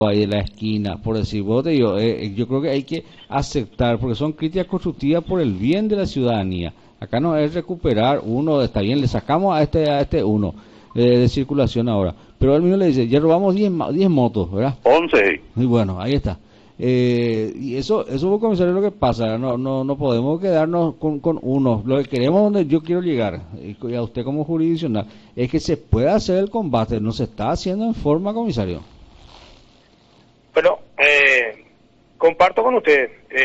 ahí de la esquina, por decir, vos te digo, yo creo que hay que aceptar, porque son críticas constructivas por el bien de la ciudadanía. Acá no es recuperar uno, está bien, le sacamos a este uno de circulación ahora, pero él mismo le dice, ya robamos 10 motos, ¿verdad? 11. Y bueno, ahí está. Y eso, comisario, es lo que pasa, no podemos quedarnos con uno. Lo que queremos, donde yo quiero llegar, y a usted como jurisdiccional, es que se pueda hacer el combate, no se está haciendo en forma, comisario. Bueno, comparto con usted,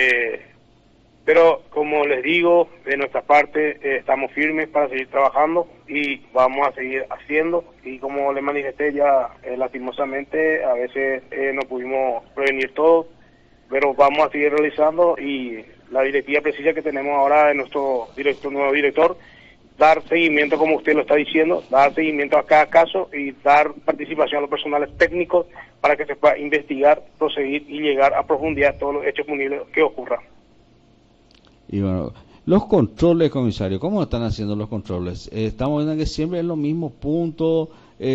pero como les digo, de nuestra parte estamos firmes para seguir trabajando y vamos a seguir haciendo. Y como le manifesté ya, lastimosamente, a veces no pudimos prevenir todo, pero vamos a seguir realizando, y la directiva precisa que tenemos ahora de nuestro nuevo director, dar seguimiento, como usted lo está diciendo, dar seguimiento a cada caso y dar participación a los personales técnicos para que se pueda investigar, proseguir y llegar a profundidad de todos los hechos punibles que ocurran. Y bueno, los controles, comisario, ¿cómo están haciendo los controles? Estamos viendo que siempre es lo mismo punto,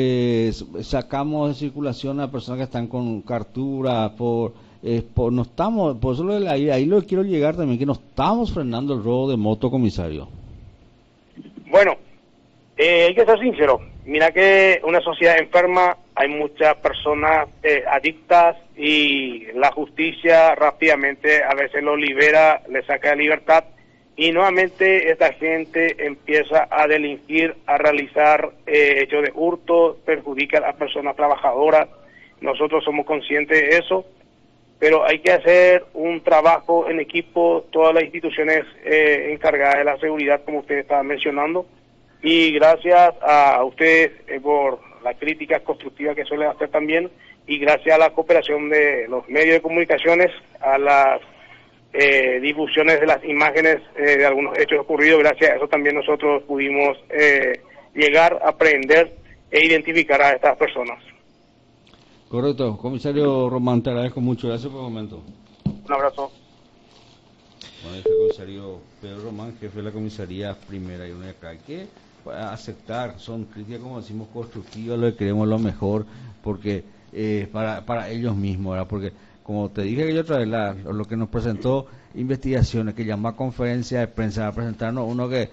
sacamos de circulación a personas que están con captura, no estamos, por eso ahí lo que quiero llegar también, que no estamos frenando el robo de moto, comisario. Bueno, hay que ser sincero. Mira que una sociedad enferma, hay muchas personas adictas, y la justicia rápidamente a veces lo libera, le saca de libertad, y nuevamente esta gente empieza a delinquir, a realizar hechos de hurto, perjudica a las personas trabajadoras. Nosotros somos conscientes de eso, pero hay que hacer un trabajo en equipo, todas las instituciones encargadas de la seguridad, como usted estaba mencionando, y gracias a ustedes por la crítica constructiva que suelen hacer también, y gracias a la cooperación de los medios de comunicaciones, a las difusiones de las imágenes de algunos hechos ocurridos, gracias a eso también nosotros pudimos llegar a aprehender e identificar a estas personas. Correcto, comisario Román, te agradezco mucho, gracias por el momento. Un abrazo. Bueno, este comisario Pedro Román, jefe de la comisaría primera y una de acá. Hay que aceptar, son críticas, como decimos, constructivas, lo que queremos lo mejor, porque para ellos mismos, ¿verdad? Porque como te dije que yo otra vez, lo que nos presentó investigaciones, que llamó a conferencia de prensa a presentarnos uno que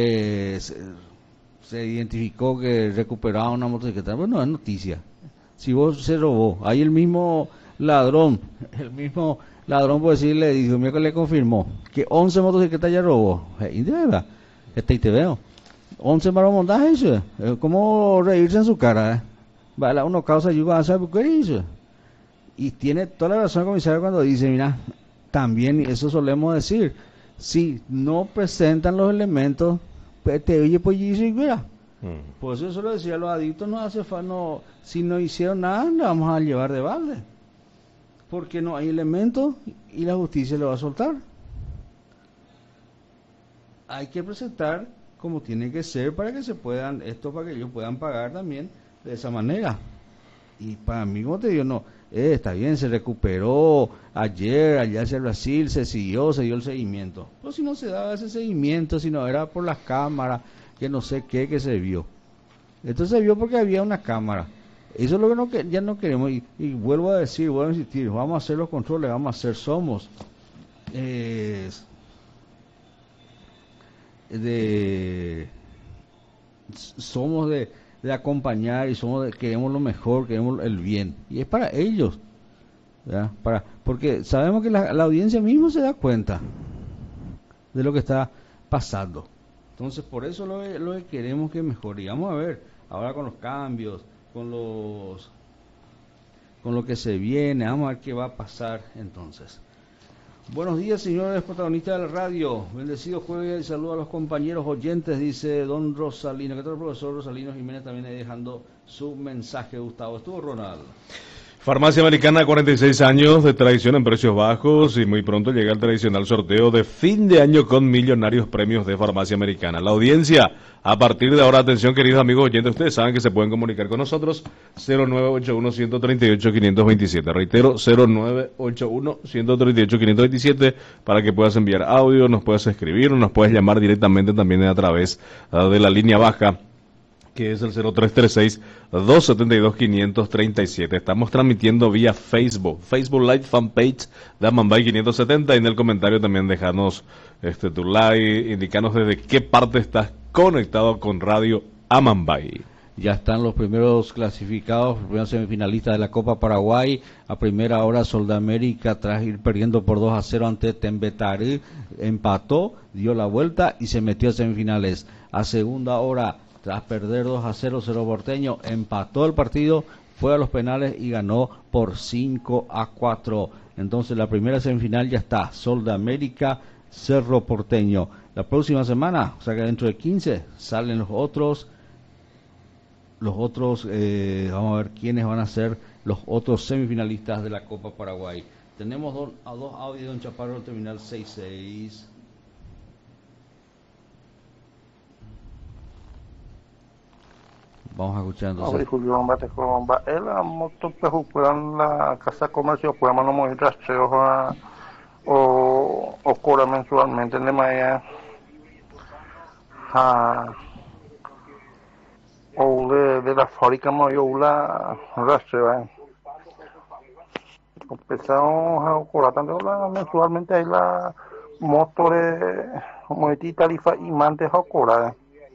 se identificó que recuperaba una motocicleta, bueno, es noticia. Si vos se robó, ahí el mismo ladrón, por decirle, dijo, mira que le confirmó que 11 motocicletas ya robó. Y de verdad, y te veo. 11 para montaje, eso. ¿Cómo reírse en su cara? Vale, uno causa yugo a saber qué hizo. Y tiene toda la razón el comisario cuando dice, mira, también, eso solemos decir, si no presentan los elementos, pues te oye, pues y mira. Por eso yo lo decía, los adictos no hace falta, si no hicieron nada, le vamos a llevar de balde. Porque no hay elementos y la justicia le va a soltar. Hay que presentar como tiene que ser para que se puedan, para que ellos puedan pagar también de esa manera. Y para mí, como te digo, no, está bien, se recuperó ayer, allá hacia Brasil, se dio el seguimiento. Pero si no se daba ese seguimiento, si no era por las cámaras, que no sé qué, que se vio. Entonces se vio porque había una cámara. Eso es lo que ya no queremos. Y vuelvo a insistir, vamos a hacer los controles, somos de acompañar, y queremos lo mejor, queremos el bien. Y es para ellos, ¿verdad? Porque sabemos que la audiencia misma se da cuenta de lo que está pasando. Entonces, por eso lo que queremos que mejore. Y vamos a ver, ahora con los cambios, con lo que se viene, vamos a ver qué va a pasar entonces. Buenos días, señores protagonistas de la radio. Bendecido jueves y saludo a los compañeros oyentes, dice don Rosalino. ¿Qué tal, profesor Rosalino Jiménez? También ahí dejando su mensaje, Gustavo. Estuvo Ronald. Farmacia Americana, 46 años de tradición en precios bajos, y muy pronto llega el tradicional sorteo de fin de año con millonarios premios de Farmacia Americana. La audiencia, a partir de ahora, atención queridos amigos oyentes, ustedes saben que se pueden comunicar con nosotros, 0981-138-527, reitero, 0981-138-527, para que puedas enviar audio, nos puedas escribir, o nos puedes llamar directamente también a través de la línea baja, que es el 0336-272-537. Estamos transmitiendo vía Facebook Live Fanpage de Amambay 570. Y en el comentario también dejanos tu like, indicanos desde qué parte estás conectado con Radio Amambay. Ya están los primeros clasificados, los primeros semifinalistas de la Copa Paraguay. A primera hora, Soldamérica, tras ir perdiendo por 2-0 ante Tembetarí, empató, dio la vuelta y se metió a semifinales. A segunda hora, tras perder 2-0, Cerro Porteño empató el partido, fue a los penales y ganó por 5-4. Entonces la primera semifinal ya está, Soldamérica, Cerro Porteño. La próxima semana, o sea que dentro de 15, salen los otros, vamos a ver quiénes van a ser los otros semifinalistas de la Copa Paraguay. Tenemos dos audios de Don Chaparro, terminal 66. Vamos a escuchar entonces. Julio Batejo, la moto pejupuran la casa comercio, podemos no mover rastreos o cobra mensualmente en Maya o de la fábrica movió la rastreo. Empezamos a cobrar tanto mensualmente ahí la moto de moetí tarifa y mantes a cobrar.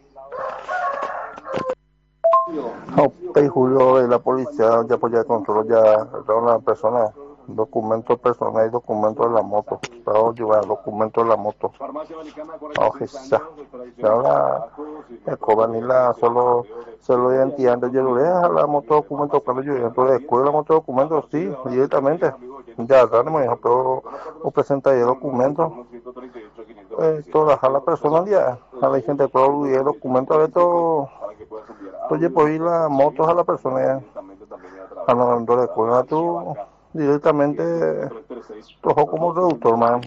Julio de la policía ya apoya el control, ya da una persona documentos personales y documentos de la moto, para llevar documentos de la moto. Ahora el cobanila solo identidad, entonces yo le dejo la moto documentos cuando yo entro de escuela, la moto documentos sí, directamente. Ya tarde me dijo, pero o presenta el documento, toda la persona ya, a la gente todo el documento de todo. Oye, pues ir las motos a la persona ya, a los de escuela tú directamente tojo como reductor, man.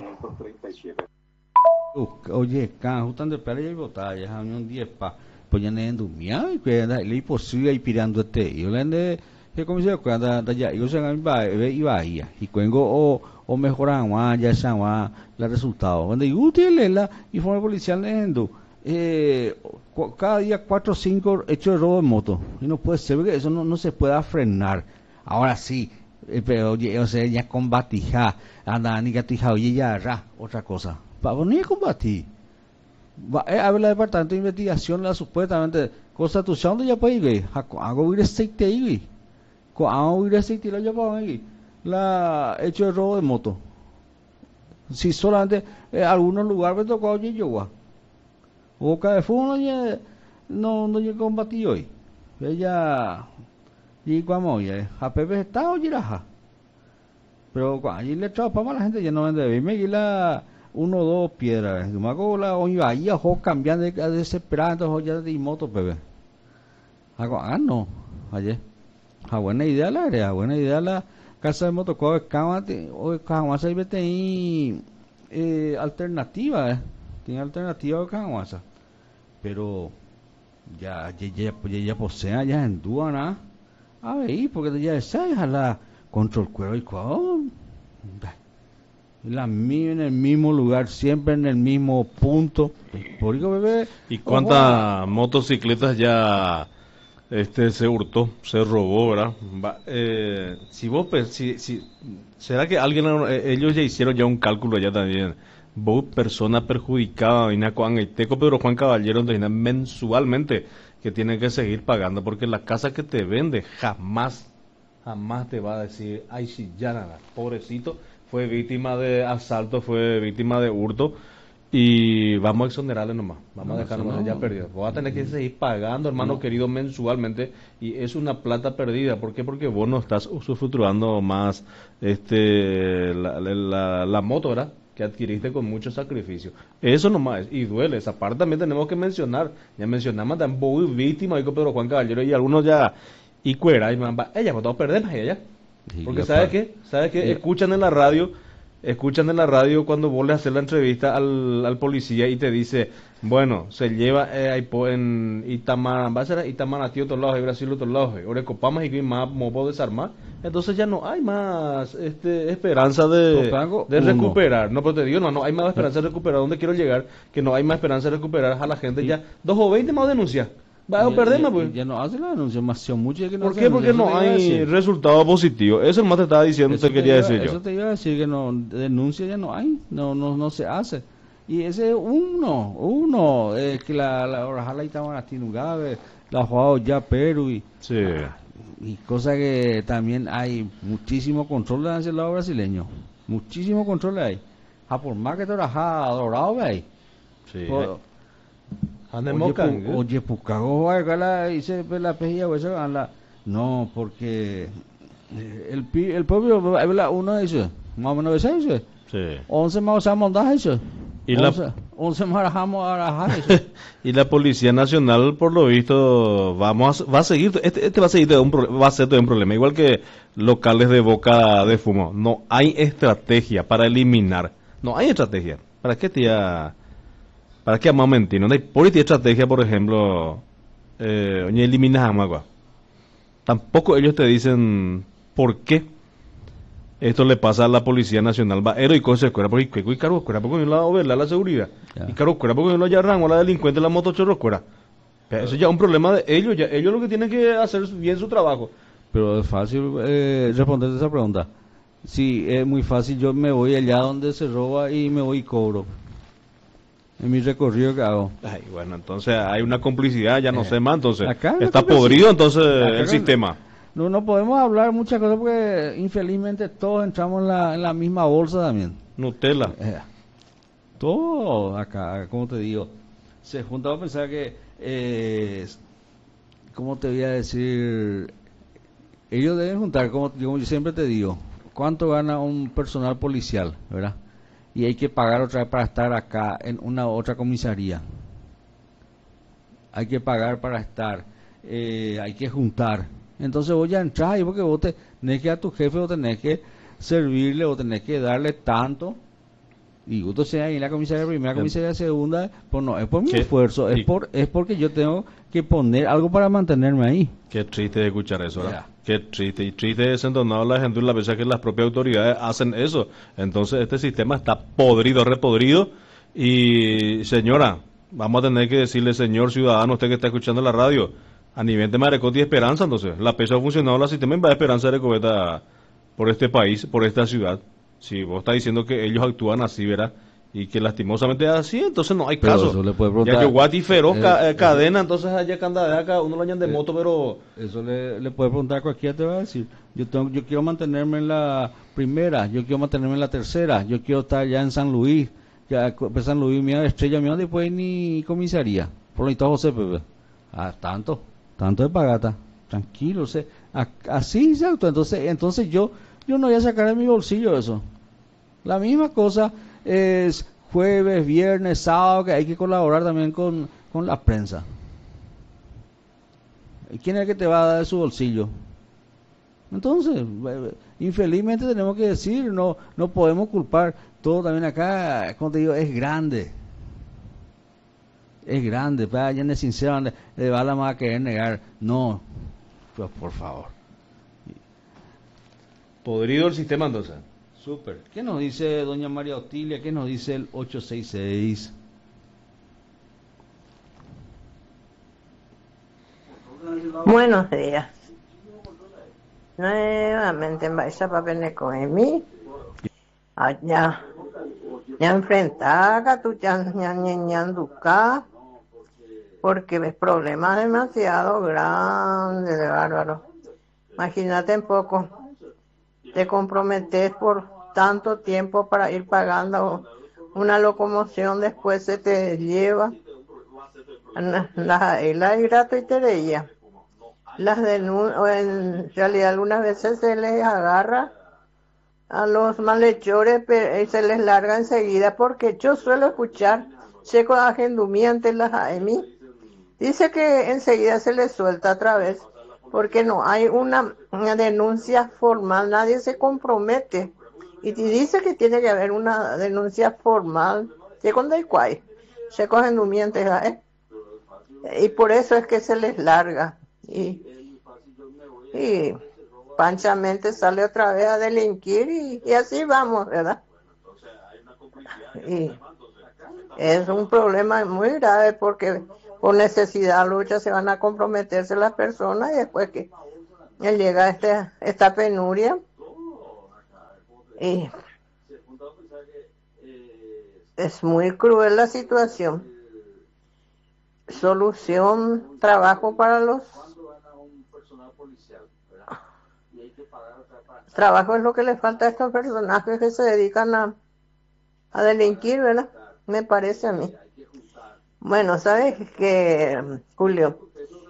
Oye, justamente para ir votar, ya un 10 pa, pues ya no endumia, y que le imposible ir pirando yo le ande, que como se cuenta, ya, yo se iba ahí, y cuando o mejoran, ya se la resultado, cuando yo utilicé y forma policial leyendo, cada día 4 o 5 hechos de robo de moto, y no puede ser, porque eso no se pueda frenar. Ahora sí, pero oye, o sea, ya combatija, anda, ni gatija, oye, ya, otra cosa. Para venir a combatir. A ver, la departamento de investigación, la supuestamente, constitución ya puede ir, hago ir aceite ahí, hago ir aceite la ya para ir, la hecho de robo de moto. Si solamente, algunos lugares me tocó, oye, yo, o cada fue no yo combatí hoy. Ella, y como a Pepe está o Giraja. Pero cuando allí le traba para la gente ya no vende. Y me guila 1 o 2 piedras. Me hago la oña ahí a cambiando de desesperado ya de moto Pepe. Hago, no, ayer. Buena idea la área, buena idea la casa de moto. O Caguasa y vete alternativa, tiene alternativa de Caguasa. Pero ya posee ya en Duana. A ver, porque ya esa la contra el cuero y en el mismo lugar, siempre en el mismo punto. Por eso, bebé. ¿Y cuántas motocicletas ya se hurtó, se robó, verdad? Si vos será que alguien ellos ya hicieron ya un cálculo ya también. Vos persona perjudicada, Pedro Juan Caballero, mensualmente que tienen que seguir pagando, porque la casa que te vende jamás te va a decir, ay, si ya nada, pobrecito, fue víctima de asalto, fue víctima de hurto, y vamos a exonerarle nomás, vamos a dejarlo ya perdido. Vos vas a tener que seguir pagando, hermano querido, mensualmente, y es una plata perdida. ¿Por qué? Porque vos no estás usufructuando más la moto, ¿verdad?, que adquiriste con mucho sacrificio. Eso nomás, y duele. Esa parte también tenemos que mencionar. Ya mencionamos también víctima, dijo Pedro Juan Caballero, y algunos ya, y cuera, y mamba, ella, pues todos perdemos ella. Porque ¿sabe qué? Escuchan en la radio cuando vos le haces la entrevista al policía y te dice, bueno, se lleva en Itamar, va a ser Itamar a ti otro lado, y Brasil otro lado, ahora copamos y más mopo desarmar, entonces ya no hay más esperanza de recuperar. No, pero te digo, no hay más esperanza de recuperar. ¿Dónde quiero llegar? Que no hay más esperanza de recuperar a la gente ya. 2 o 20 más denuncias. Va a perder más, pues. Ya no hace la denuncia, demasiado mucho que no ¿Por hace qué? la Porque denuncia, no eso te iba a hay decir. resultado positivo. Eso más te estaba diciendo, Eso te quería decir yo. Eso te iba a decir que no, denuncia ya no hay, no se hace. Y ese es uno, que la Orajala y Tamaratinugave, la jugado ya Perú Sí. y cosa que también hay muchísimo control hacia el lado brasileño, muchísimo control hay. A por más que te Orajá dorado ve Sí. ahí. Oye, Oye, Pucago Vargala dice la pejilla o eso no, porque el propio uno dice, más o menos dice, sí. 11 más usamos das eso. Y la- 11 más arajamos eso. Y la Policía Nacional, por lo visto, va a seguir, este va a seguir va a ser todo un problema, igual que locales de boca de fumo. No hay estrategia para eliminar, no hay estrategia. ¿Para qué vamos a mentir? No hay política estrategia, por ejemplo, oye, eliminas agua. Tampoco ellos te dicen por qué esto le pasa a la Policía Nacional. Va, héroe y cosas escuela, porque y caro escuela, porque no la overla la seguridad. Ya. Y caro escuela, porque no ya arrancó la delincuente la motochorro escuela. Eso ya es un problema de ellos, ya ellos lo que tienen que hacer bien su trabajo. Pero es fácil responderte esa pregunta. Sí, es muy fácil. Yo me voy allá donde se roba y me voy y cobro. En mi recorrido que hago. Ay, bueno, entonces hay una complicidad, ya no sé más, entonces Acá no está complicidad. podrido entonces Acá el no- sistema. No podemos hablar muchas cosas porque infelizmente todos entramos en la misma bolsa también. Nutella. Todo acá, como te digo, se junta a pensar que, ¿cómo te voy a decir? Ellos deben juntar, como yo siempre te digo, ¿cuánto gana un personal policial, verdad? Y hay que pagar otra vez para estar acá en una otra comisaría. Hay que pagar para estar, hay que juntar. Entonces vos ya entras y porque vos tenés que a tu jefe, vos tenés que servirle, vos tenés que darle tanto. Y gusto sea ahí en la comisaría primera, comisaría segunda, pues no, es por mi ¿Qué? esfuerzo, Y- es porque yo tengo que poner algo para mantenerme ahí. Qué triste escuchar eso, ¿verdad? Ya. Qué triste. Y triste es desentonado la gente la vez que las propias autoridades hacen eso. Entonces este sistema está podrido, repodrido. Y señora, vamos a tener que decirle, señor ciudadano, usted que está escuchando la radio, a nivel de Marecoti y Esperanza, entonces, la PESA ha funcionado, la sistema en Esperanza de Coveta por este país, por esta ciudad. Si vos estás diciendo que ellos actúan así, ¿verdad? Y que lastimosamente es así, entonces no hay Pero caso. eso le puede preguntar- Ya yo guati feroz, Eh, cadena, entonces allá acá uno lo añaden de moto, pero Eso le puede preguntar a cualquiera, te va a decir. Yo quiero mantenerme en la primera, yo quiero mantenerme en la tercera, yo quiero estar ya en San Luis, ya pues San Luis, mira, estrella, mira, después ni comisaría. Por lo visto José Pepe. Tanto de pagata, tranquilo, así se actúa. Entonces yo no voy a sacar de mi bolsillo eso. La misma cosa es jueves, viernes, sábado, que hay que colaborar también con la prensa. ¿Quién es el que te va a dar de su bolsillo? Entonces, infelizmente tenemos que decir, no podemos culpar. Todo también acá, como te digo, es grande. Es grande, vayan de sincero, de bala más a querer negar. No, pues por favor. podrido el sistema entonces. Súper. ¿Qué nos dice doña María Otilia? ¿Qué nos dice el 866? Buenos días. Nuevamente en Baixa Papel Coemi. Allá. Ya enfrentada tu ñanduca. Porque ves problemas demasiado grandes, de bárbaro. Imagínate un poco. Te comprometes por tanto tiempo para ir pagando una locomoción, después se te lleva la grato y te veía. En realidad algunas veces se les agarra a los malhechores y se les larga enseguida, porque yo suelo escuchar checo agendumientes las AMI. Dice que enseguida se les suelta otra vez, porque no hay una denuncia formal, nadie se compromete. Y dice que tiene que haber una denuncia formal, checo de cuay, checo agendumientes, y por eso es que se les larga. Y panchamente sale otra vez a delinquir y así vamos, ¿verdad? Y es un problema muy grave porque por necesidad lucha se van a comprometerse las personas y después que llega esta penuria y es muy cruel la situación. Solución, trabajo para los... Trabajo es lo que le falta a estos personajes que se dedican a delinquir, ¿verdad? Me parece a mí. Bueno, ¿sabes qué, Julio?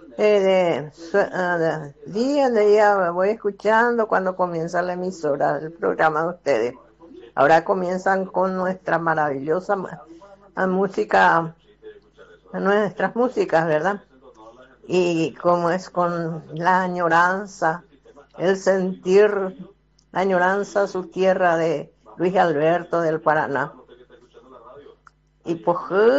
Día de día voy escuchando cuando comienza la emisora, el programa de ustedes. Ahora comienzan con nuestra maravillosa música, nuestras músicas, ¿verdad? Y como es con la añoranza, el sentir la añoranza a su tierra de Luis Alberto del Paraná. Y pues,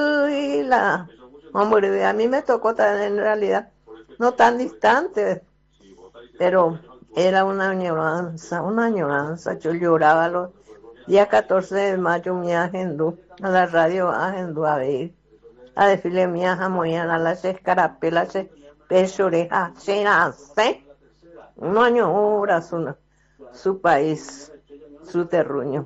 hombre, a mí me tocó también en realidad, no tan distante, pero era una añoranza. Yo lloraba los días 14 de mayo, me agendó a la radio agendó a ver, a decirle mía jamoyana, las escarapelas, pecho, oreja, se nace, un año ahora su país, su terruño.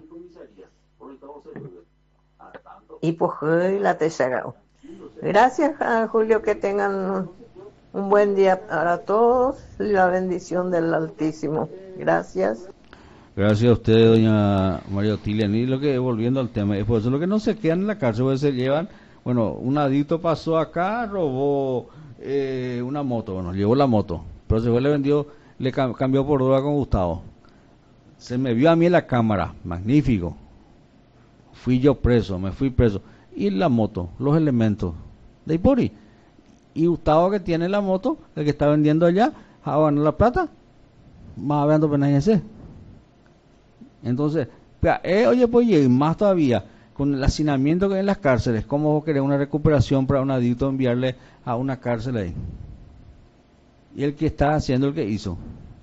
Y pues, la Texagao. Gracias a Julio, que tengan un buen día para todos y la bendición del Altísimo. Gracias. Gracias a usted, doña María Otilia. Y lo que, volviendo al tema, es por eso lo que no se quedan en la cárcel, porque se llevan, bueno, un adicto pasó acá, robó una moto, bueno, llevó la moto, pero se fue, le vendió, le cambió por droga con Gustavo. Se me vio a mí en la cámara, magnífico. Fui yo preso, me fui preso. Y la moto, los elementos de Ipori. Y Gustavo, que tiene la moto, el que está vendiendo allá, a ganar la plata, más hablando pena ese. Entonces, oye, pues, y más todavía, con el hacinamiento que hay en las cárceles, ¿cómo vos querés una recuperación para un adicto, enviarle a una cárcel ahí? Y el que está haciendo el que hizo.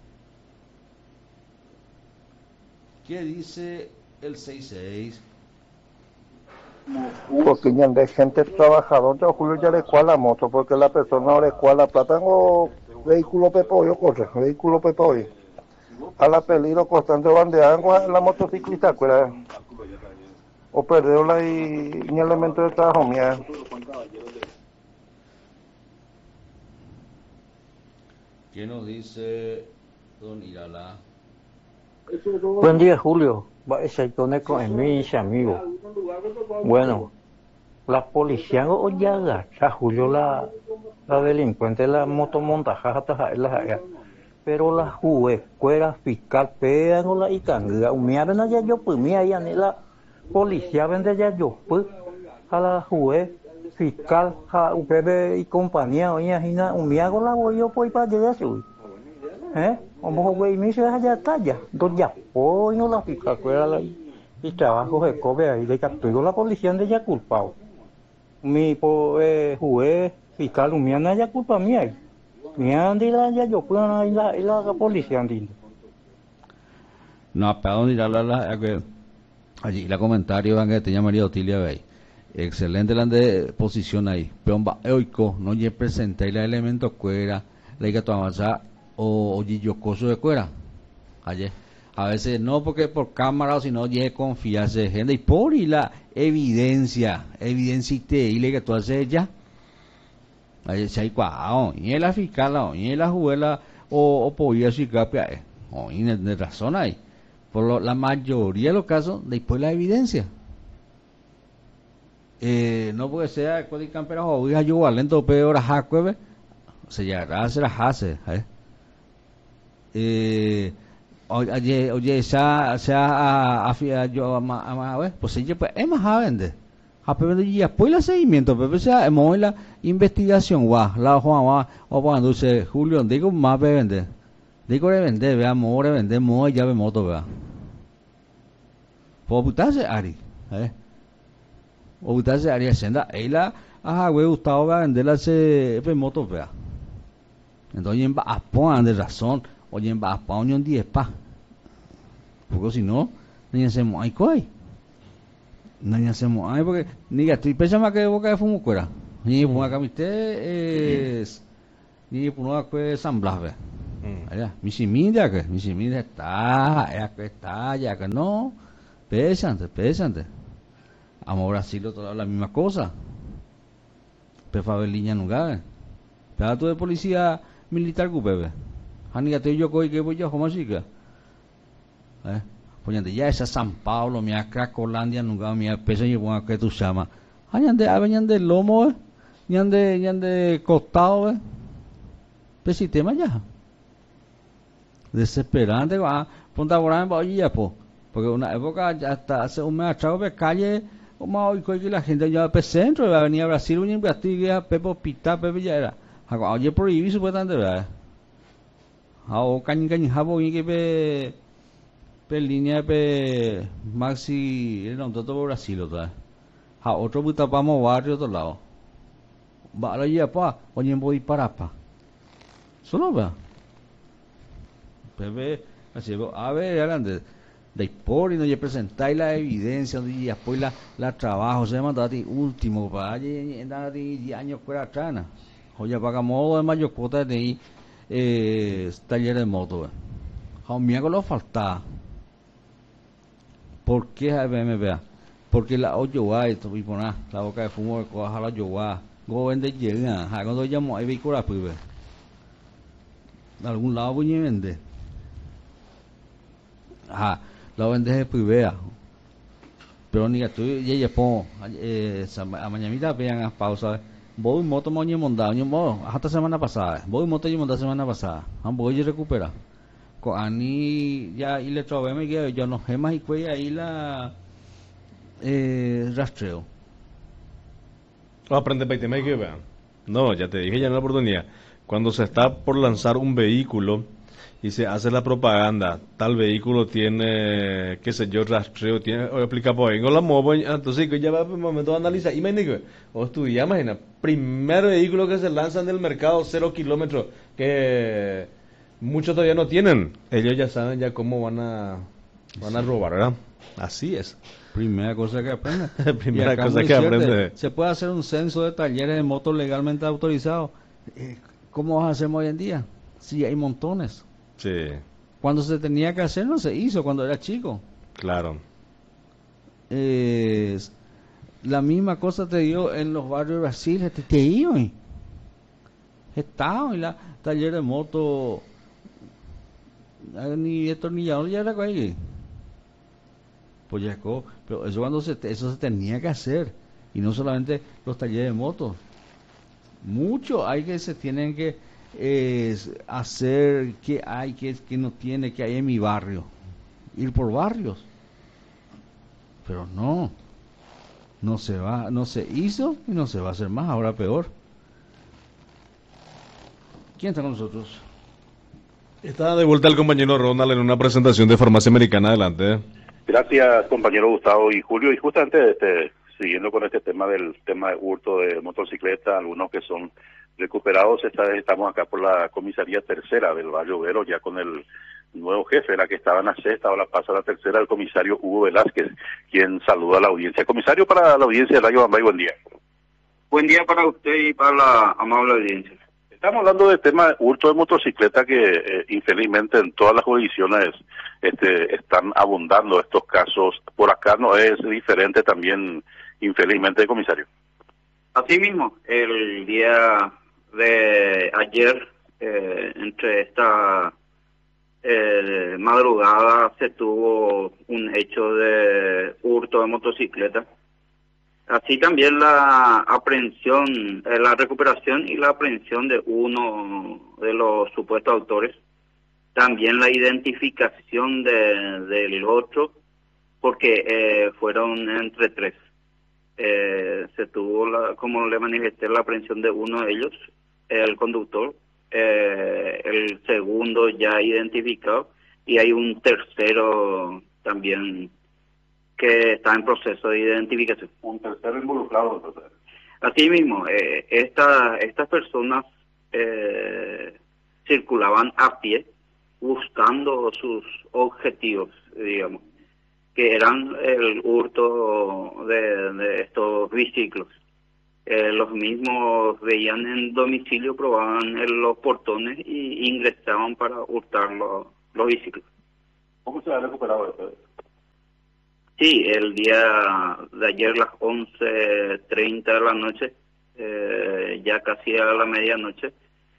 ¿Qué dice el 66? Porque ya de gente trabajador, yo Julio ya le cual la moto, porque la persona no le cual la plata, tengo vehículo pepoyo, corre, vehículo pepoyo. A la peligro constante bandeando la motociclista, ¿cuál? O perderla y ni elemento de trabajo mía. ¿Qué nos dice don Irala? Buen día, Julio. Ese con mis amigos. Bueno, la policía hoy agacha, Julio, la delincuente, la motomontaja, pero la juez, cuera, fiscal, pegan o la icanga, mía ven allá yo, pues mía, ya ni la policía vende allá yo, pues, a la juez, fiscal, a UPB y compañía, oye, mía hago la voy yo, pues, para allá, Vamos a me dice allá está ya, dos ya, no la fiscal, cuera, y trabajo de cobre ahí, de capturó la policía de ya culpado. Mi juez, fiscal, mía no haya culpa mía. Mía andila ya yo, pues, y la policía andina. No, para dónde ir a hablar allí, la comentario van que tenía María Otilia Bey. Excelente la de posición ahí. Pero oico, no lle presenté la elemento cuera, la que tu avanzar o yocoso de cuera. Ayer. A veces no porque por cámara o si no lle confiarse gente y por y la evidencia y le que tú haces ya. Ayer se hay cuajado, y la fiscal, y la juela o podía decir capia, y de razón ahí. Por la mayoría de los casos, después la evidencia. No puede ser cuando campera o hija yo lento peor a jacueve, se llegará a ser a hace, oye, pues ella pues es más a vender. A pedir y después el seguimiento, pero sea hemos la investigación, la Juan o cuando dice Julio, digo más de vender. Digo de vender, veamos, de vender, ya ve moto, vea. Por putarse Ari, o putarse Ari hacienda, ella güey, Gustavo va a vender la moto, vea. Entonces en va a de razón, oye en va a poner 10 pa. Porque si no, ni hacemos ay coi. No hacemos ay porque ni estoy pensando que boca de fumo cuera. Ni punga camiste es ni punga que San Blas ve. Allá, misiminda está ya que no. Pesante. Amo Brasil toda la misma cosa. Pefabeliña nunca ve. Pedazo de policía militar cupebe. Hanigate yo coi que voy yo como chica. Poñante ya esa San Pablo, mi Cracolandia nunca mi pesa y ponga que tú llama. Añande lomo, ñande costado, pues sistema ya. Desesperante, Punta Borán oye ya po. Porque una época ya hasta hace un mes atrás de calle, como hoy que la gente ya pe centro, va a venir a Brasil, un investiga, Pepe Hospital, Pepe ya era. Oye prohibí supuestamente, ¿verdad? O cañi jabo y que pe línea pe maxi era un todo Brasil otra. Otro puta vamos barrio otro lado. Va a la ya pa, oye voy para pa. Solo va. Pepe, así a ver, adelante. Después no ya presentáis la evidencia y después la trabajo se manda a ti último para allí 10 años fuera atrás. Oye, pagamos de mayor cuota de taller de moto. A un miego lo falta. ¿Por qué a BMW? Porque la Oyoa y poner la boca de fumo de coja la Oyoa. Go vende llega, cuando llamo hay vehículos pues ve. De algún lado voy a vender. La vende privada. Pero ni que tú ya pongo a mañana vean a pausa. Voy moto moño mondado, hasta semana pasada. Voy moto y mondado semana pasada. Voy a recuperar. Con Ani ya y le trabé que yo no sé más y cuello ahí la rastreo. Aprende para que que vean. No, ya te dije ya en la oportunidad. Cuando se está por lanzar un vehículo y se hace la propaganda, tal vehículo tiene, qué sé yo, rastreo, tiene, o explica por ahí, con la moto, entonces que ya va por momento de analizar, imagínate, o estudia, imagina, primer vehículo que se lanza en el mercado, 0 kilómetros, que muchos todavía no tienen, ellos ya saben ya cómo van a robar, ¿verdad? Así es. Primera cosa que aprende. Primera cosa que aprende. Se puede hacer un censo de talleres de motos legalmente autorizados. ¿Cómo hacemos hoy en día? Sí, hay montones. Sí. Cuando se tenía que hacer no se hizo, cuando era chico. Claro. La misma cosa te dio en los barrios de Brasil, te digo. Estaba en la taller de moto, ni destornillador ya era ahí. Pues ya, pero eso eso se tenía que hacer. Y no solamente los talleres de motos. Mucho hay que se tienen que hacer que hay que no tiene que hay en mi barrio, ir por barrios, pero no se hizo y no se va a hacer más, ahora peor. ¿Quién está con nosotros? Está de vuelta el compañero Ronald en una presentación de Farmacia Americana. Adelante. Gracias, compañero Gustavo y Julio, y justamente siguiendo con este tema del tema de hurto de motocicleta, algunos que son recuperados. Esta vez estamos acá por la comisaría tercera del Barrio Obrero, ya con el nuevo jefe, la que estaba en la sexta, ahora pasa a la tercera, el comisario Hugo Velázquez, quien saluda a la audiencia. Comisario, para la audiencia de Radio Bambay, buen día. Buen día para usted y para la amable audiencia. Estamos hablando del tema de hurto de motocicleta que infelizmente en todas las jurisdicciones están abundando estos casos. Por acá no es diferente también, infelizmente, comisario. Así mismo, el día de ayer, entre esta madrugada, se tuvo un hecho de hurto de motocicleta. Así también la aprehensión, la recuperación y la aprehensión de uno de los supuestos autores. También la identificación del otro, porque fueron entre tres. Se tuvo, como le manifesté, la aprehensión de uno de ellos, el conductor, el segundo ya identificado, y hay un tercero también que está en proceso de identificación. Un tercero involucrado, entonces. Así mismo, estas personas circulaban a pie buscando sus objetivos, digamos, que eran el hurto de estos biciclos. Los mismos veían en domicilio, probaban los portones y ingresaban para hurtar los biciclos. ¿Cómo se ha recuperado esto? Sí, el día de ayer, las 11:30 de la noche, ya casi a la medianoche,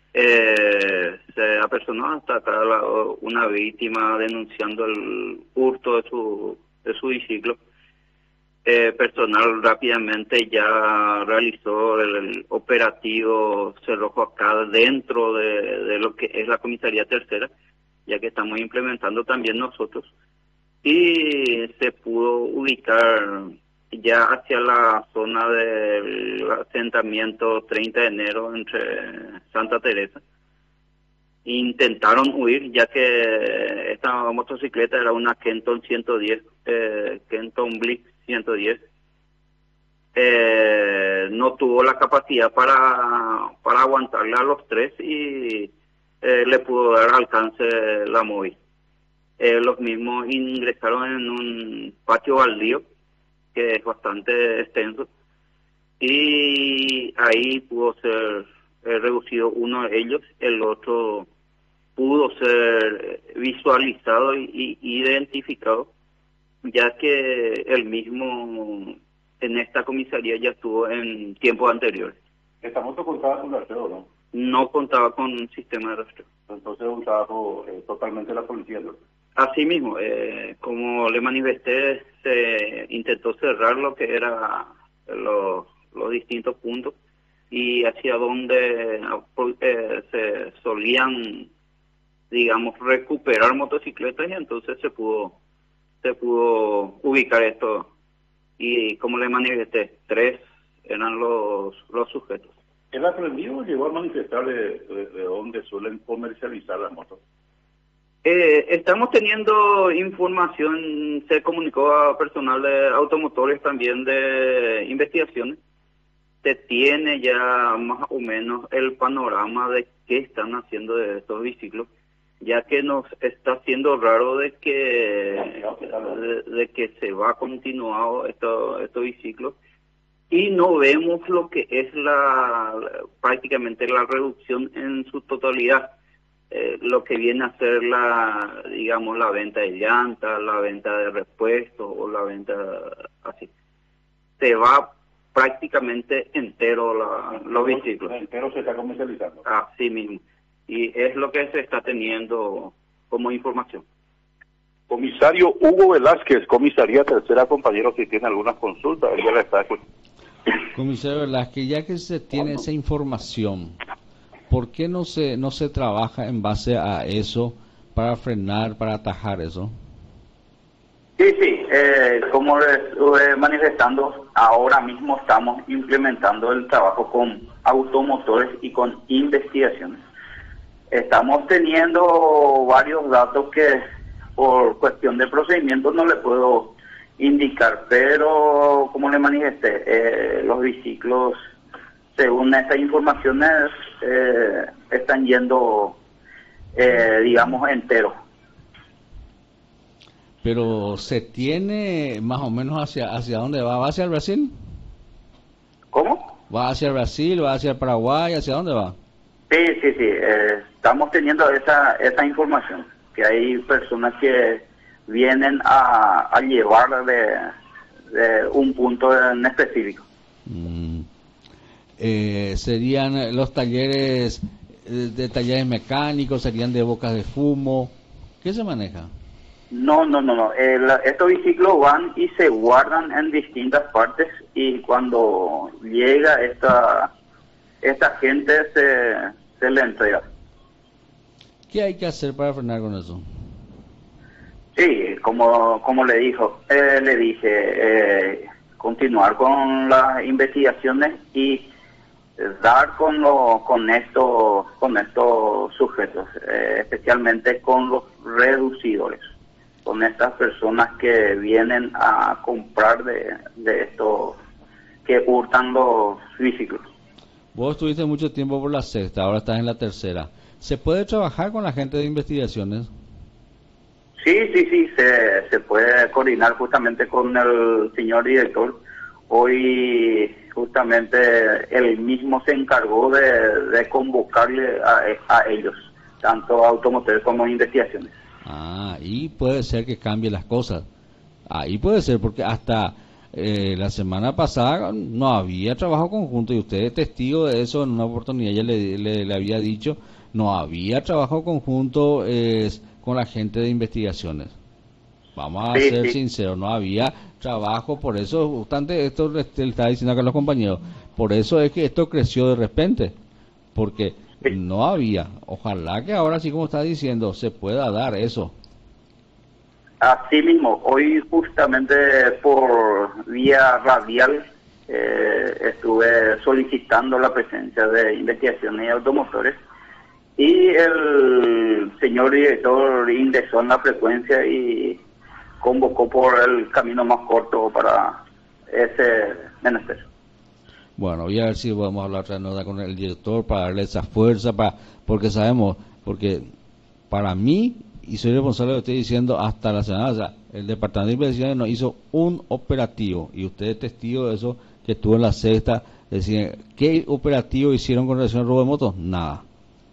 se apersonó hasta acá una víctima denunciando el hurto de su biciclo. Personal rápidamente ya realizó el operativo cerrojo acá dentro de lo que es la comisaría tercera, ya que estamos implementando también nosotros, y se pudo ubicar ya hacia la zona del asentamiento 30 de enero entre Santa Teresa. Intentaron huir, ya que esta motocicleta era una Kenton 110, Kenton Blitz 110. No tuvo la capacidad para aguantarle a los tres y le pudo dar alcance la móvil. Los mismos ingresaron en un patio baldío que es bastante extenso, y ahí pudo ser reducido uno de ellos, el otro pudo ser visualizado y identificado, ya que el mismo en esta comisaría ya estuvo en tiempos anteriores. ¿Esta moto contaba con rastreo, no? No contaba con un sistema de rastreo. Entonces un trabajo totalmente de la policía, ¿no? Así mismo, como le manifesté, se intentó cerrar lo que eran los distintos puntos y hacia donde se solían, digamos, recuperar motocicletas, y entonces se pudo ubicar esto. Y como le manifesté, 3 eran los sujetos. ¿El aprendido llegó a manifestar de dónde suelen comercializar las motos? Estamos teniendo información, se comunicó a personal de automotores también de investigaciones. Se tiene ya más o menos el panorama de qué están haciendo de estos biciclos, ya que nos está haciendo raro de que se va continuado estos biciclos y no vemos lo que es prácticamente la reducción en su totalidad. Lo que viene a ser la venta de llantas, la venta de repuestos o la venta así. Se va prácticamente entero los biciclos. Entero se está comercializando. Así mismo. Y es lo que se está teniendo como información. Comisario Hugo Velázquez, comisaría tercera, compañero, si tiene algunas consultas, él ya la está escuchando. Comisario Velázquez, ya que se tiene esa información, ¿por qué no se trabaja en base a eso para frenar, para atajar eso? Sí, como les estuve manifestando, ahora mismo estamos implementando el trabajo con automotores y con investigaciones. Estamos teniendo varios datos que por cuestión de procedimiento no le puedo indicar, pero como le manifesté, los biciclos, según estas informaciones, están yendo, digamos, enteros. Pero ¿se tiene más o menos hacia dónde va? ¿Va hacia el Brasil? ¿Cómo? ¿Va hacia el Brasil? ¿Va hacia el Paraguay? ¿Hacia dónde va? Sí. Estamos teniendo esa información, que hay personas que vienen a llevar de un punto en específico. ¿Serían los talleres de talleres mecánicos? ¿Serían de bocas de fumo? ¿Qué se maneja? No. Estos biciclos van y se guardan en distintas partes, y cuando llega esta gente se le entrega. ¿Qué hay que hacer para frenar con eso? Sí, como le dije, continuar con las investigaciones y dar con estos sujetos, especialmente con los reducidores, con estas personas que vienen a comprar de estos que hurtan los biciclos. Vos estuviste mucho tiempo por la sexta, ahora estás en la tercera. ¿Se puede trabajar con la gente de investigaciones? Sí, se puede coordinar justamente con el señor director. Hoy justamente él mismo se encargó de convocarle a ellos, tanto automotores como investigaciones. Y puede ser que cambie las cosas. Ahí puede ser, porque hasta la semana pasada no había trabajo conjunto, y usted es testigo de eso. En una oportunidad ya le había dicho, no había trabajo conjunto con la gente de investigaciones. Vamos a ser sinceros, no había trabajo. Por eso, justamente esto le estaba diciendo acá a los compañeros, por eso es que esto creció de repente, porque no había. Ojalá que ahora, así como está diciendo, se pueda dar eso. Así mismo, hoy justamente por vía radial estuve solicitando la presencia de investigaciones y automotores, y el señor director ingresó en la frecuencia y convocó por el camino más corto para ese menester. Bueno, voy a ver si podemos hablar otra nota con el director para darle esa fuerza, porque sabemos, porque para mí, y soy responsable de estoy diciendo, hasta la semana, o sea, el departamento de investigaciones nos hizo un operativo, y usted es testigo de eso, que estuvo en la sexta. Decir, ¿qué operativo hicieron con relación al robo de motos? Nada.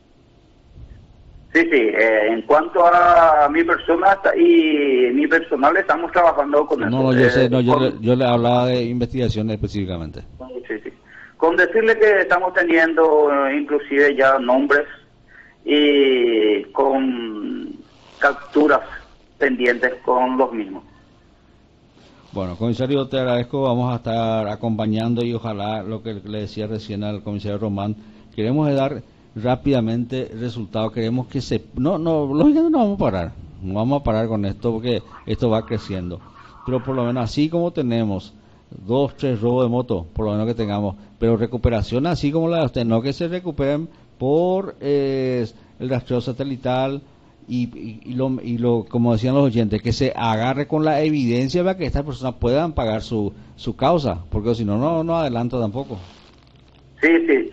Sí, en cuanto a mi persona y mi personal, estamos trabajando con eso. No, yo sé, yo le hablaba de investigaciones específicamente. Sí. Con decirle que estamos teniendo inclusive ya nombres y con capturas pendientes con los mismos. Bueno, comisario, te agradezco. Vamos a estar acompañando, y ojalá, lo que le decía recién al comisario Román, queremos dar rápidamente resultados. Queremos que lógicamente no vamos a parar con esto, porque esto va creciendo, pero por lo menos así como tenemos 2, 3 robos de moto, por lo menos que tengamos, pero recuperación así como la de usted, no que se recuperen por el rastreo satelital y lo como decían los oyentes, que se agarre con la evidencia para que estas personas puedan pagar su causa, porque si no adelanta tampoco. Sí,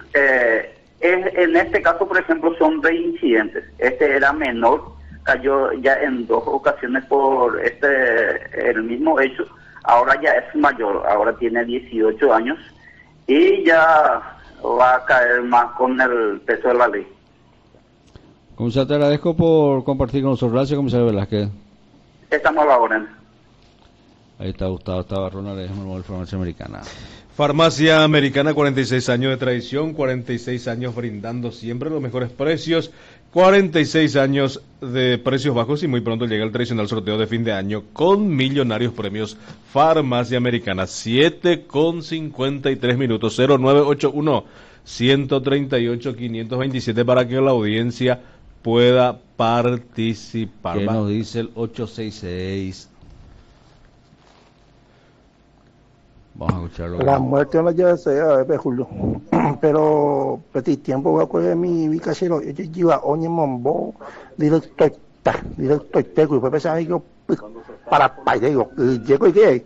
en este caso, por ejemplo, son reincidentes. Este era menor, cayó ya en 2 ocasiones por el mismo hecho. Ahora ya es mayor, ahora tiene 18 años y ya va a caer más con el peso de la ley. Comisario, te agradezco por compartir con nosotros. Gracias, comisario Velázquez. Estamos a la orden. Ahí está Gustavo Tabarrona, le dejamos el Farmacia Americana. Farmacia Americana, 46 años de tradición, 46 años brindando siempre los mejores precios, 46 años de precios bajos, y muy pronto llega el tradicional sorteo de fin de año con millonarios premios. Farmacia Americana, 7:53, 0981 138 527 para que la audiencia pueda participar. ¿Qué nos dice el 866? Vamos a escucharlo. La muerte no ya sea de Julio, pero petit tiempo voy a coger mi casero, yo lleva oñe mombo directo teco, y fue pensar que para digo, llego y qué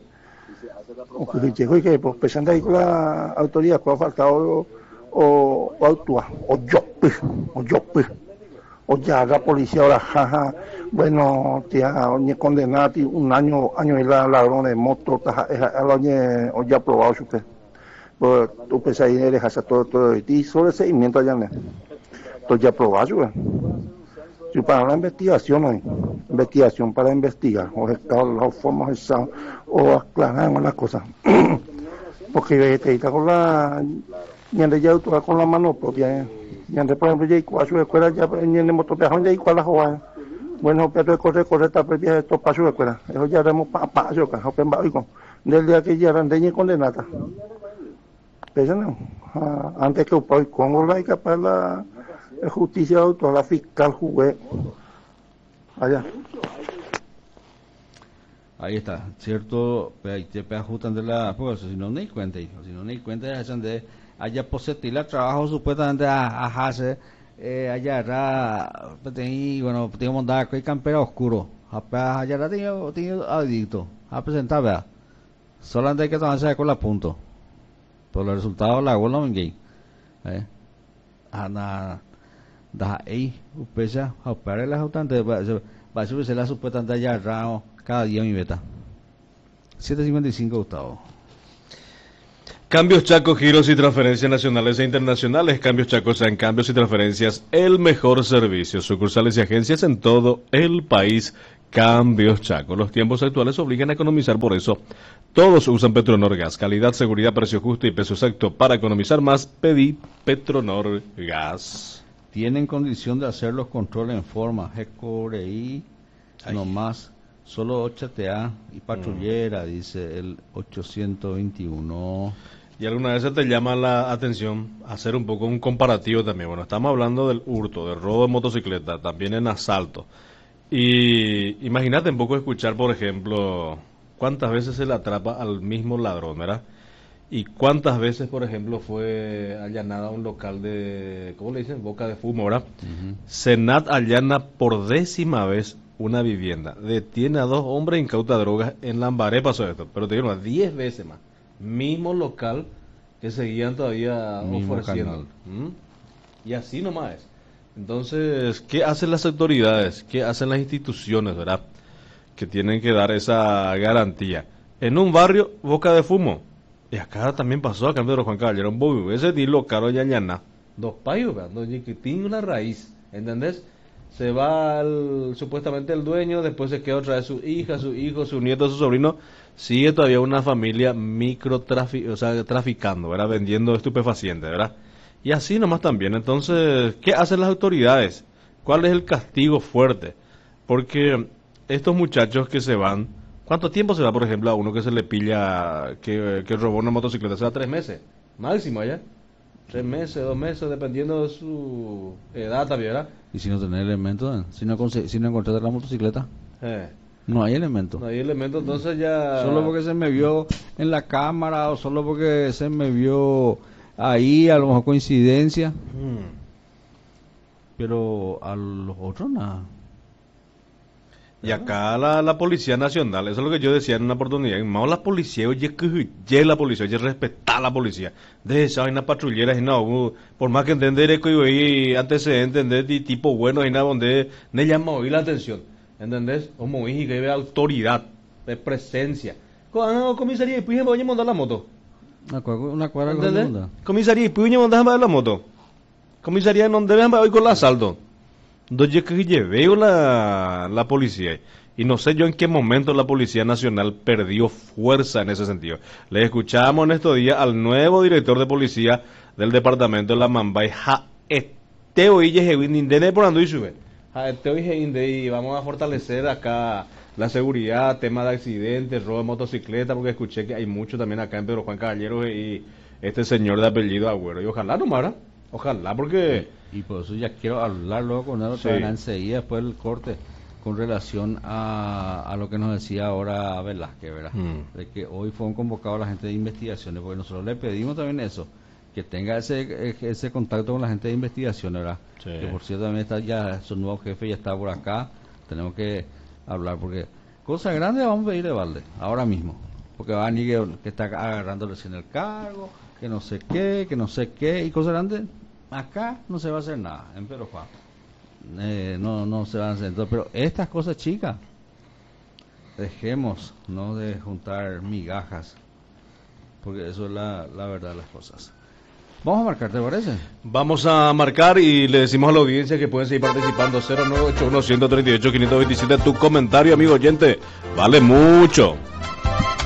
pues pensando ahí con la autoridad que ha faltado o actúa o yo o ya la policía ahora jaja, bueno, tía oñe condenado un año y la ladrón de moto o ya probado usted, pues tú pensás ahí dejas todo y sobre el seguimiento allá entonces ya probado yo para una investigación para investigar o formas o aclarar las cosas porque te está con la ñande ya tú con la mano propia ñande por ejemplo ya cuál su escuela ya ñande moto viajón ya cuál la joven bueno pero corre esta propia esto para su escuela eso ya haremos para yo que open básico del día que ya randeñe condenada pero no antes que por Congo laica para la justicia toda la fiscal jugué allá. Ahí está, cierto, ahí te ajustan de la, pues si no ni cuenta, de allá posetila trabajo supuestamente a hacer allá era bueno, teníamos dar que campera oscuro, allá era tenía adicto, a presentar, vea, solamente hay que tomarse con la punto, por los resultados la gol no me ana da ahí upesa a operar la ajustante va a subirse la supuestamente allá rao cada día mi beta 7:55 Gustavo. Cambios Chaco, giros y transferencias nacionales e internacionales. Cambios Chaco, en cambios y transferencias, el mejor servicio. Sucursales y agencias en todo el país. Cambios Chaco. Los tiempos actuales obligan a economizar, por eso todos usan Petronor Gas. Calidad, seguridad, precio justo y peso exacto. Para economizar más, pedí Petronor Gas. Tienen condición de hacer los controles en forma GECOREI, nomás, solo HTA y patrullera, dice el 821. Y alguna vez te llama la atención hacer un poco un comparativo también. Bueno, estamos hablando del hurto, del robo de motocicleta, también en asalto. Y imagínate un poco escuchar, por ejemplo, cuántas veces se le atrapa al mismo ladrón, ¿verdad? Y cuántas veces, por ejemplo, fue allanada un local de, ¿cómo le dicen? Boca de fumo, ¿verdad? Senat allana por 10ª vez una vivienda. Detiene a 2 hombres e incauta drogas. En Lambaré pasó esto, pero te digo, 10 veces más. Mismo local que seguían todavía Mismo ofreciendo. Y así nomás es. Entonces, ¿qué hacen las autoridades? ¿Qué hacen las instituciones, verdad? Que tienen que dar esa garantía. En un barrio, boca de fumo. Y acá también pasó, acá en Pedro Juan Caballero, un bobo, ese tiro caro ya llana. 2 payos, donde tiene una raíz, ¿entendés? Se va supuestamente el dueño, después se queda otra vez su hija, su hijo, su nieto, su sobrino. Sigue todavía una familia traficando, ¿verdad? Vendiendo estupefacientes, ¿verdad? Y así nomás también. Entonces, ¿qué hacen las autoridades? ¿Cuál es el castigo fuerte? Porque estos muchachos que se van, ¿cuánto tiempo se va, por ejemplo, a uno que se le pilla, que robó una motocicleta? Se va 3 meses, máximo allá. 3 meses, 2 meses, dependiendo de su edad también, ¿verdad? Y si no tenés elementos, si no encontraste la motocicleta, no hay elementos. No hay elementos, entonces ya... Solo porque se me vio en la cámara o solo porque se me vio ahí, a lo mejor coincidencia. Pero a los otros nada. Y acá la Policía Nacional, eso es lo que yo decía en una oportunidad, más la policía, oye, respetar a la policía, de esa vaina patrullera, y no, por más que entender que hoy antecedentes, entender tipo bueno, y nada, donde me llama hoy la atención, ¿entendés? Como dije, que hay autoridad, de presencia. Comisaría, y pues voy a montar la moto. Una cuadra con la moto. Comisaría, y pues voy a montar la moto. Comisaría, no deben hoy con el asalto. Entonces que llevé la policía y no sé yo en qué momento la Policía Nacional perdió fuerza en ese sentido. Le escuchamos en estos días al nuevo director de policía del departamento de la Mambay, y vamos a fortalecer acá la seguridad, tema de accidentes, robo de motocicleta, porque escuché que hay mucho también acá en Pedro Juan Caballero y este señor de apellido Agüero, y ojalá nomás, ojalá, porque... Y por eso ya quiero hablar luego con él enseguida después del corte con relación a lo que nos decía ahora Velázquez, ¿verdad? De que hoy fueron convocados la gente de investigaciones, porque nosotros le pedimos también eso, que tenga ese contacto con la gente de investigaciones, ¿verdad? Sí. Que por cierto también está ya su nuevo jefe, ya está por acá, tenemos que hablar, porque cosas grandes vamos a pedir de balde, ahora mismo, porque va a venir que está agarrándole en el cargo, que no sé qué, y cosas grandes. Acá no se va a hacer nada, en Pedro Juan. No se van a hacer. Entonces, pero estas cosas chicas, dejemos no de juntar migajas, porque eso es la verdad de las cosas. Vamos a marcar, ¿te parece? Vamos a marcar y le decimos a la audiencia que pueden seguir participando. 0981-138-527. Tu comentario, amigo oyente, vale mucho.